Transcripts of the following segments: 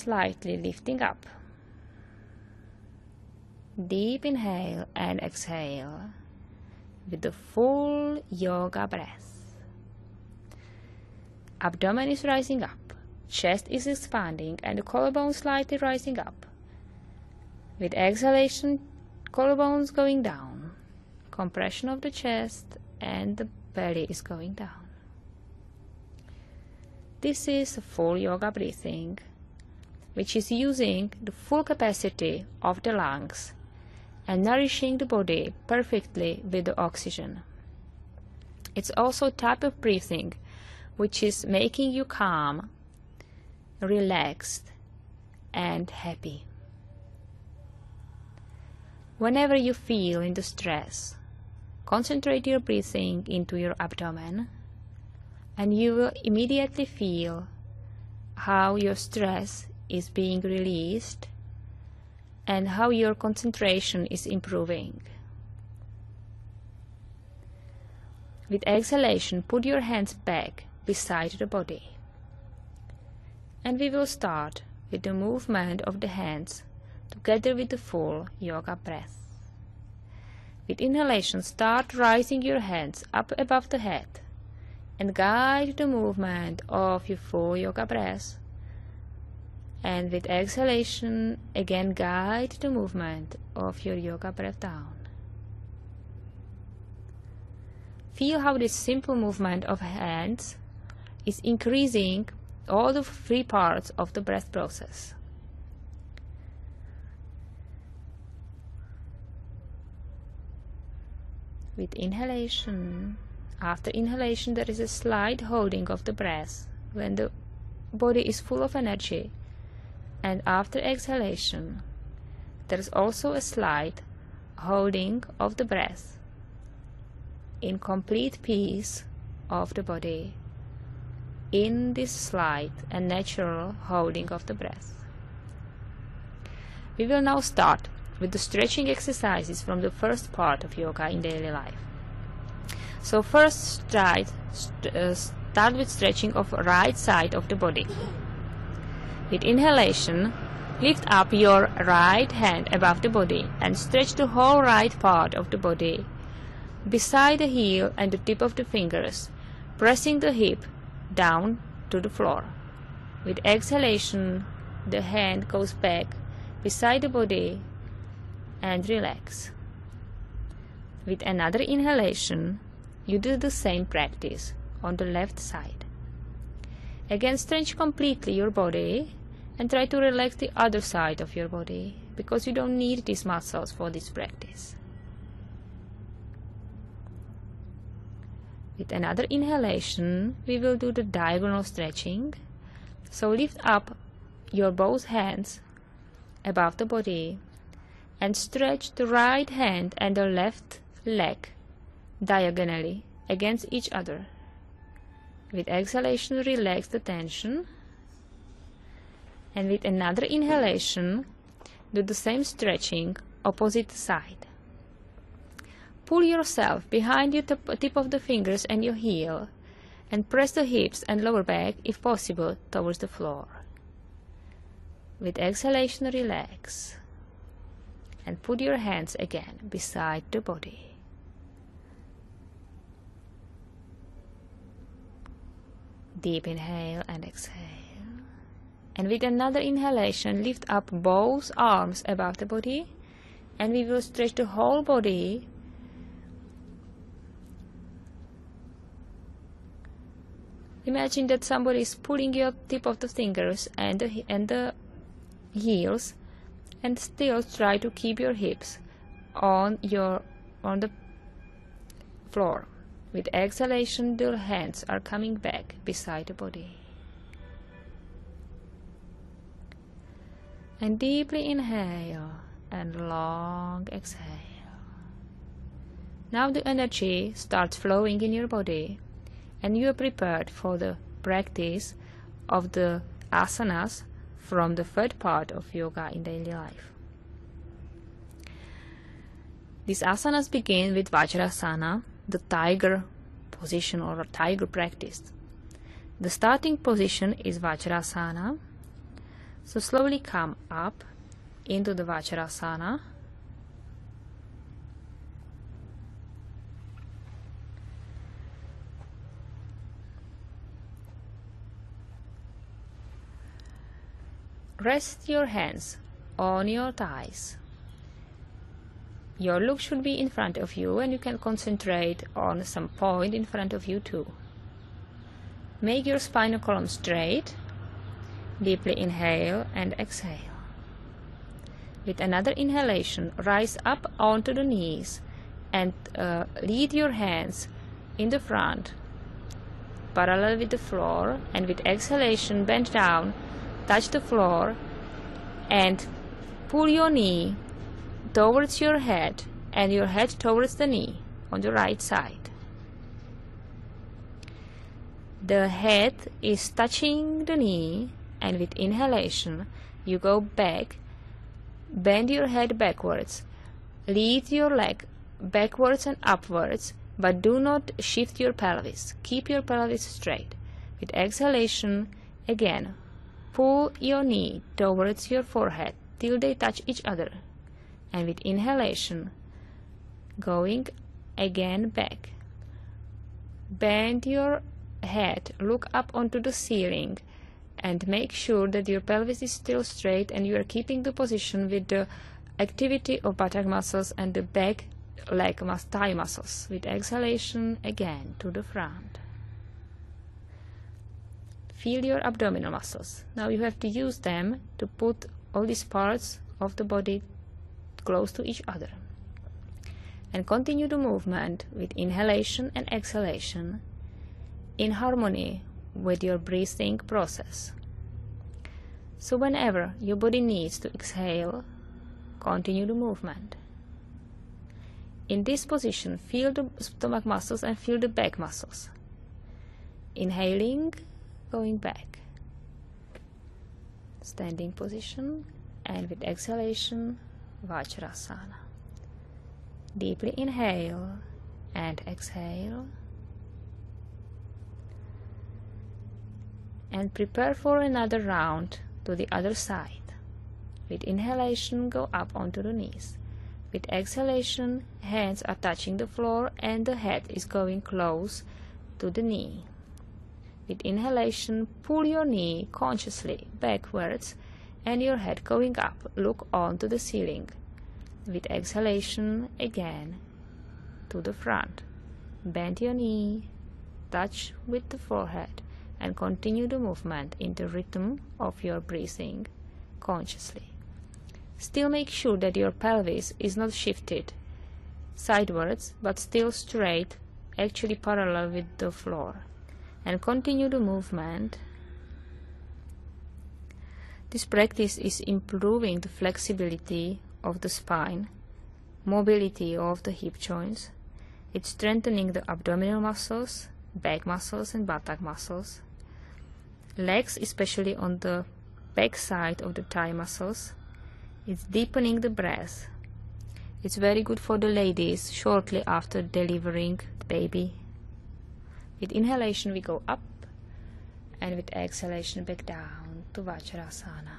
slightly lifting up. Deep inhale and exhale with the full yoga breath. Abdomen is rising up, chest is expanding, and the collarbone slightly rising up. With exhalation, collarbones going down, compression of the chest, and the belly is going down. This is full yoga breathing, which is using the full capacity of the lungs and nourishing the body perfectly with the oxygen. It's also a type of breathing which is making you calm, relaxed, and happy. Whenever you feel in the stress, concentrate your breathing into your abdomen, and you will immediately feel how your stress is being released and how your concentration is improving. With exhalation, put your hands back beside the body. And we will start with the movement of the hands together with the full yoga breath. With inhalation, start raising your hands up above the head and guide the movement of your full yoga breath. And with exhalation, again guide the movement of your yoga breath down. Feel how this simple movement of hands is increasing all the three parts of the breath process. With inhalation, after inhalation there is a slight holding of the breath when the body is full of energy, and after exhalation there is also a slight holding of the breath in complete peace of the body, in this slight and natural holding of the breath. We will now start with the stretching exercises from the first part of yoga in daily life. So first start with stretching of right side of the body. With inhalation, lift up your right hand above the body and stretch the whole right part of the body beside the heel and the tip of the fingers, pressing the hip down to the floor. With exhalation, the hand goes back beside the body and relax. With another inhalation, you do the same practice on the left side. Again, stretch completely your body and try to relax the other side of your body, because you don't need these muscles for this practice. With another inhalation, we will do the diagonal stretching. So lift up your both hands above the body and stretch the right hand and the left leg diagonally against each other. With exhalation, relax the tension. And with another inhalation, do the same stretching opposite side. Pull yourself behind your tip of the fingers and your heel and press the hips and lower back, if possible, towards the floor. With exhalation, relax and put your hands again beside the body. Deep inhale and exhale. And with another inhalation, lift up both arms above the body, and we will stretch the whole body. Imagine that somebody is pulling your tip of the fingers and the heels, and still try to keep your hips on the floor. With exhalation, the hands are coming back beside the body. And deeply inhale and long exhale. Now the energy starts flowing in your body, and you are prepared for the practice of the asanas from the third part of yoga in daily life. These asanas begin with Vajrasana, the tiger position or tiger practice. The starting position is Vajrasana. So slowly come up into the Vajrasana. Rest your hands on your thighs. Your look should be in front of you, and you can concentrate on some point in front of you too. Make your spinal column straight. Deeply inhale and exhale. With another inhalation, rise up onto the knees and lead your hands in the front, parallel with the floor, and with exhalation, bend down, touch the floor, and pull your knee towards your head and your head towards the knee on the right side. The head is touching the knee, and with inhalation, you go back, bend your head backwards, lead your leg backwards and upwards, but do not shift your pelvis. Keep your pelvis straight. With exhalation, again, pull your knee towards your forehead till they touch each other. And with inhalation, going again back. Bend your head, look up onto the ceiling, and make sure that your pelvis is still straight and you are keeping the position with the activity of buttock muscles and the back leg thigh muscles. With exhalation, again to the front. Feel your abdominal muscles. Now you have to use them to put all these parts of the body close to each other. And continue the movement with inhalation and exhalation in harmony with your breathing process. So whenever your body needs to exhale, continue the movement. In this position, feel the stomach muscles and feel the back muscles. Inhaling, going back. Standing position, and with exhalation, Vajrasana. Deeply inhale and exhale. And prepare for another round to the other side. With inhalation, go up onto the knees. With exhalation, hands are touching the floor and the head is going close to the knee. With inhalation, pull your knee consciously backwards and your head going up. Look onto the ceiling. With exhalation, again to the front. Bend your knee, touch with the forehead, and continue the movement in the rhythm of your breathing consciously. Still make sure that your pelvis is not shifted sidewards but still straight, actually parallel with the floor. And continue the movement. This practice is improving the flexibility of the spine, mobility of the hip joints. It's strengthening the abdominal muscles, back muscles and buttock muscles. Legs, especially on the back side of the thigh muscles. It's deepening the breath. It's very good for the ladies shortly after delivering the baby. With inhalation we go up, and with exhalation back down to Vajrasana.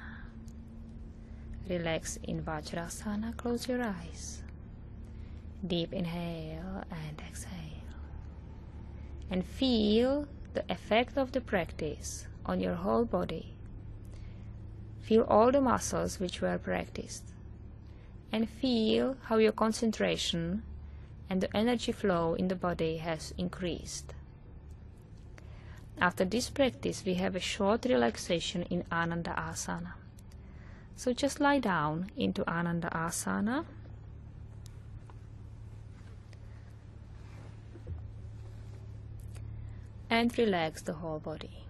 Relax in Vajrasana, close your eyes. Deep inhale and exhale. And feel the effect of the practice on your whole body. Feel all the muscles which were practiced. And feel how your concentration and the energy flow in the body has increased. After this practice, we have a short relaxation in Ananda Asana. So just lie down into Ananda Asana. And relax the whole body.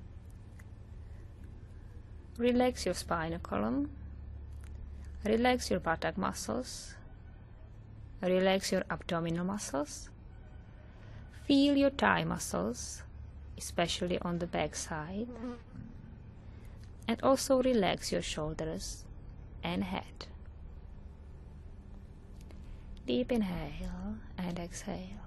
Relax your spinal column. Relax your buttock muscles. Relax your abdominal muscles. Feel your thigh muscles, especially on the back side. And also relax your shoulders and head. Deep inhale and exhale.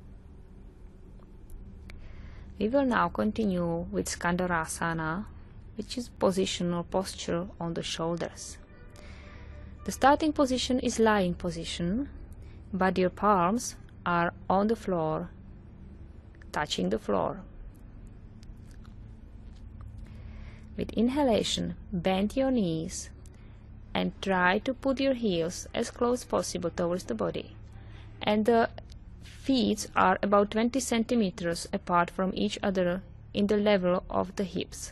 We will now continue with Skandharasana, which is position or posture on the shoulders. The starting position is lying position, but your palms are on the floor, touching the floor. With inhalation, bend your knees and try to put your heels as close as possible towards the body. And the feet are about 20 centimeters apart from each other in the level of the hips.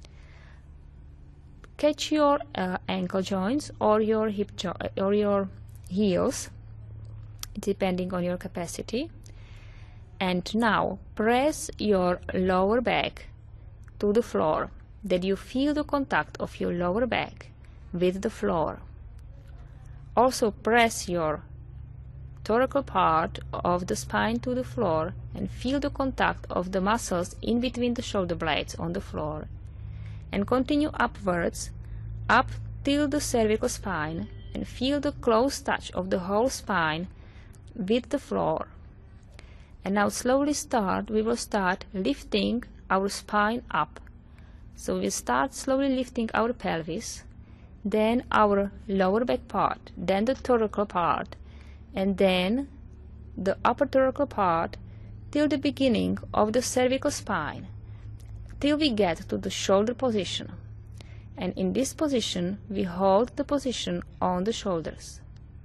Catch your ankle joints or your or your heels, depending on your capacity. And now press your lower back to the floor, that you feel the contact of your lower back with the floor. Also press your thoracic part of the spine to the floor and feel the contact of the muscles in between the shoulder blades on the floor. And continue upwards, up till the cervical spine, and feel the close touch of the whole spine with the floor. And now slowly we will start lifting our spine up. So we start slowly lifting our pelvis, then our lower back part, then the thoracic part, and then the upper thoracic part till the beginning of the cervical spine, till we get to the shoulder position. And in this position, we hold the position on the shoulders.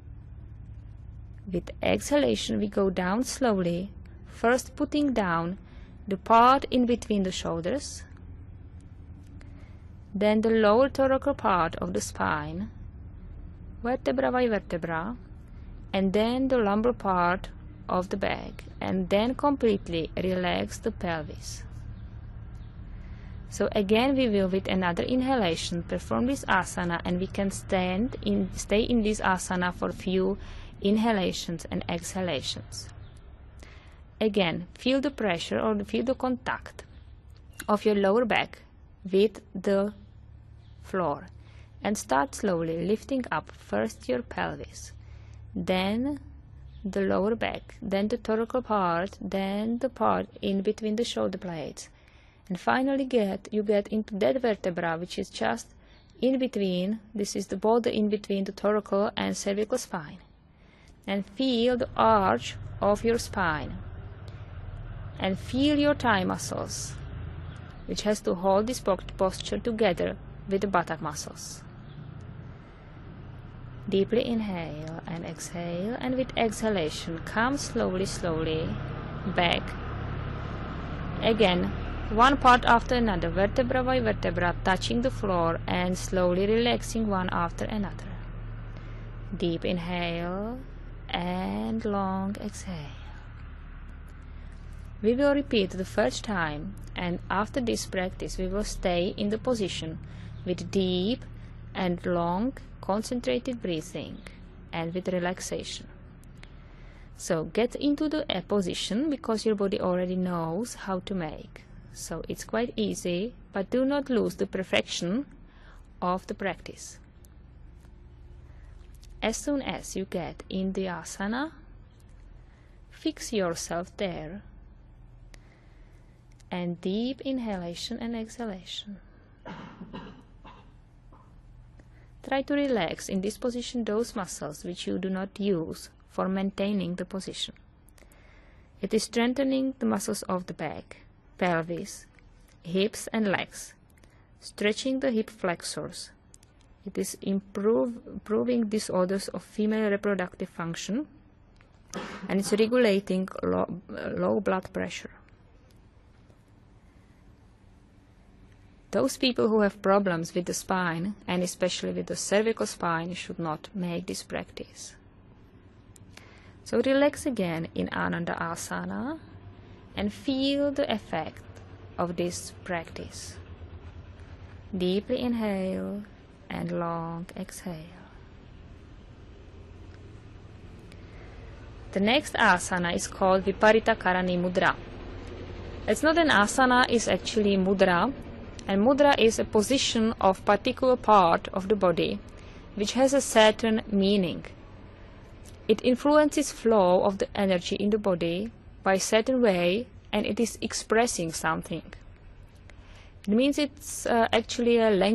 With exhalation, we go down slowly, first putting down the part in between the shoulders, then the lower thoracic part of the spine, vertebra by vertebra, and then the lumbar part of the back, and then completely relax the pelvis. So again we will, with another inhalation, perform this asana, and we can stay in this asana for few inhalations and exhalations. Again, feel the pressure or feel the contact of your lower back with the floor, and start slowly lifting up first your pelvis, then the lower back, then the thoracic part, then the part in between the shoulder blades, and finally you get into that vertebra which is just in between. This is the border in between the thoracic and cervical spine, and feel the arch of your spine, and feel your thigh muscles, which has to hold this posture together with the buttock muscles. Deeply inhale and exhale, and with exhalation come slowly back. Again, one part after another, vertebra by vertebra, touching the floor and slowly relaxing one after another. Deep inhale and long exhale. We will repeat the first time, and after this practice we will stay in the position with deep and long concentrated breathing and with relaxation. So get into the position, because your body already knows how to make. So it's quite easy, but do not lose the perfection of the practice. As soon as you get in the asana, fix yourself there, and deep inhalation and exhalation. Try to relax in this position those muscles which you do not use for maintaining the position. It is strengthening the muscles of the back, pelvis, hips and legs, stretching the hip flexors. It is improving disorders of female reproductive function, and it's regulating low blood pressure. Those people who have problems with the spine, and especially with the cervical spine, should not make this practice. So relax again in Ananda Asana and feel the effect of this practice. Deeply inhale and long exhale. The next asana is called Viparita Karani Mudra. It's not an asana, it's actually mudra. And mudra is a position of particular part of the body which has a certain meaning. It influences flow of the energy in the body by a certain way, and it is expressing something. It means it's actually a language